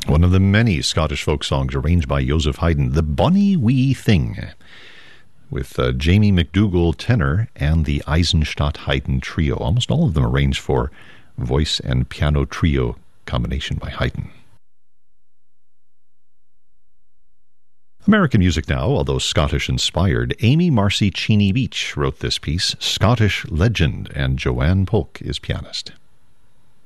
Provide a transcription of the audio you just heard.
One of the many Scottish folk songs arranged by Joseph Haydn, The Bonnie Wee Thing, with Jamie McDougall tenor and the Eisenstadt Haydn Trio. Almost all of them arranged for voice and piano trio combination by Haydn. American music now, although Scottish-inspired. Amy Marcy Cheney Beach wrote this piece, Scottish Legend, and Joanne Polk is pianist.